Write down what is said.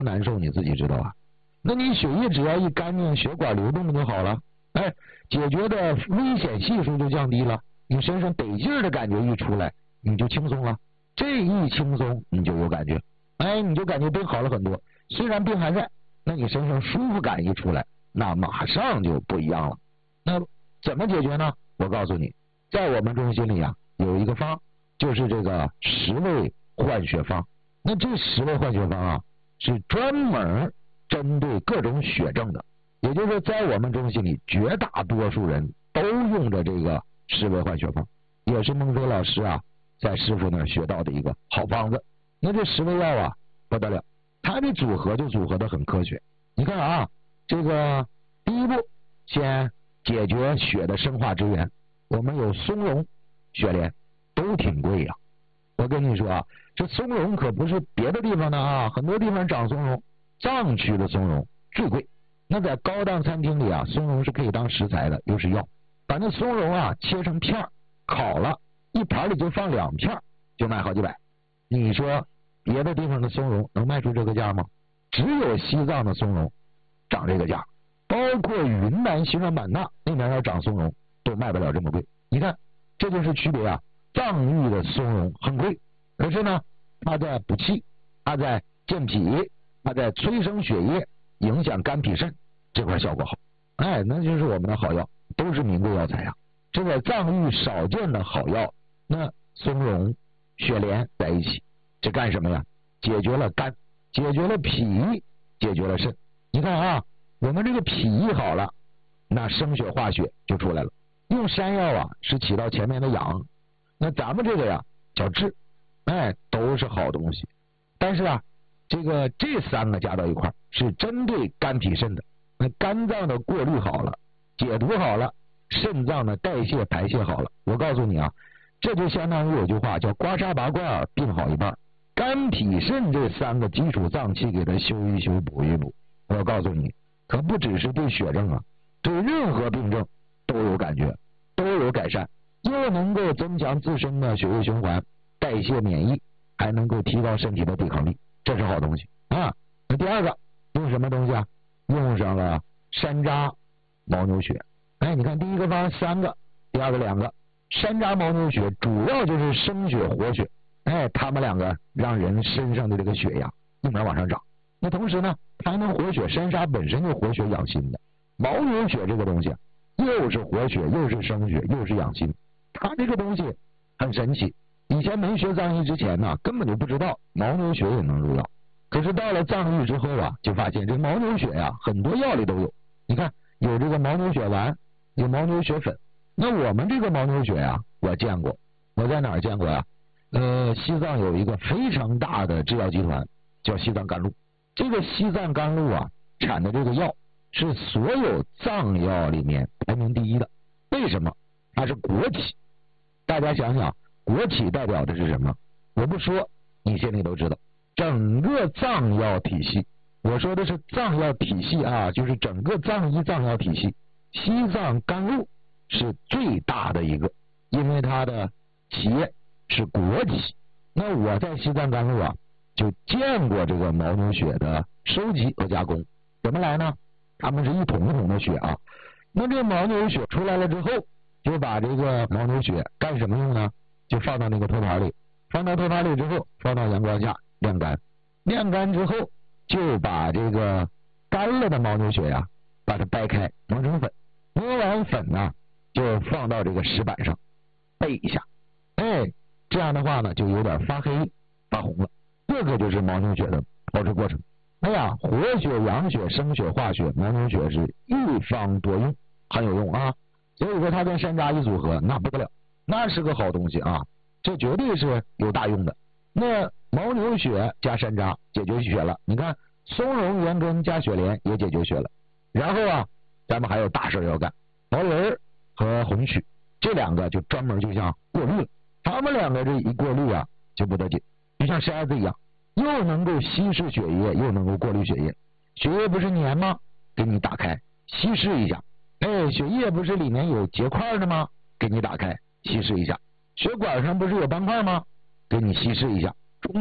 难受，你自己知道啊。那你血液只要一干净，血管流动就好了，哎，解决的危险系数就降低了，你身上得劲儿的感觉一出来，你就轻松了。这一轻松，你就有感觉，哎，你就感觉病好了很多。虽然病还在，那你身上舒服感一出来，那马上就不一样了。那怎么解决呢？我告诉你，在我们中心里啊，有一个方，就是这个10味换血方。那这10味换血方啊，是专门针对各种血症的，也就是说，在我们中心里，绝大多数人都用着这个10味换血方，也是孟非老师啊在师傅那儿学到的一个好方子。那这10味药啊不得了，它的组合就组合的很科学。你看啊，这个第一步先解决血的生化之源，我们有松茸、雪莲，都挺贵呀。我跟你说啊，这松茸可不是别的地方的啊，很多地方长松茸，藏区的松茸最贵。那在高档餐厅里啊，松茸是可以当食材的，又是药。把那松茸啊切成片，烤了，一盘里就放2片，就卖好几百。你说别的地方的松茸能卖出这个价吗？只有西藏的松茸涨这个价，包括云南西双版纳那边要长松茸都卖不了这么贵。你看，这就是区别啊。藏域的松茸很贵，可是呢，它在补气，它在健脾，它在催生血液，影响肝脾肾这块效果好。哎，那就是我们的好药，都是名贵药材啊。这在藏域少见的好药，那松茸、雪莲在一起，这干什么呀？解决了肝，解决了脾，解决了肾。你看啊，我们这个脾一好了，那生血化血就出来了。用山药啊，是起到前面的养。那咱们这个呀叫治，哎，都是好东西。但是啊，这3个加到一块是针对肝脾肾的。那肝脏的过滤好了，解毒好了，肾脏的代谢排泄好了。我告诉你啊，这就相当于有句话叫刮痧拔罐，病好一半。肝脾肾这3个基础脏器给它修一修补一补，我告诉你，可不只是对血症啊，对任何病症都有感觉，都有改善。又能够增强自身的血液循环、代谢、免疫，还能够提高身体的抵抗力，这是好东西啊。那第2个用什么东西啊？用上了山楂、牦牛血。哎，你看第一个方3个，第2个2个。山楂、牦牛血主要就是生血活血，哎，它们2个让人身上的这个血呀一门往上涨。那同时呢，它还能活血，山楂本身就活血养心的。牦牛血这个东西又是活血，又是生血，又是养心。它这个东西很神奇，以前没学藏医之前呢，根本就不知道牦牛血也能入药。可是到了藏域之后啊，就发现这牦牛血呀，很多药里都有。你看，有这个牦牛血丸，有牦牛血粉。那我们这个牦牛血呀，我见过，我在哪儿见过呀？西藏有一个非常大的制药集团，叫西藏甘露。这个西藏甘露啊，产的这个药是所有藏药里面排名第1的。为什么？它是国企。大家想想，国企代表的是什么？我不说，你心里都知道。整个藏药体系，我说的是藏药体系啊，就是整个藏医藏药体系，西藏甘露是最大的一个，因为它的企业是国企。那我在西藏甘露啊，就见过这个牦牛血的收集和加工。怎么来呢？他们是一桶一桶的血啊。那这牦牛血出来了之后，就把这个牦牛血干什么用呢？就放到那个托盘里，放到托盘里之后，放到阳光下晾干。晾干之后，就把这个干了的牦牛血呀，把它掰开，磨成粉。磨完粉呢，就放到这个石板上焙一下。哎，这样的话呢，就有点发黑、发红了。这个就是牦牛血的炮制过程。哎呀，活血、养血、生血、化血，牦牛血是一方多用，很有用啊。所以说它跟山楂一组合，那不得了，那是个好东西啊，这绝对是有大用的。那牦牛血加山楂解决血了，你看松茸元根加雪莲也解决血了。然后啊，咱们还有大事要干，毛仁和红曲这2个就专门就像过滤了，他们2个这一过滤啊就不得劲，就像筛子一样，又能够稀释血液，又能够过滤血液。血液不是黏吗？给你打开稀释一下。哎，血液不是里面有结块的吗？给你打开稀释一下。血管上不是有斑块吗？给你稀释一下。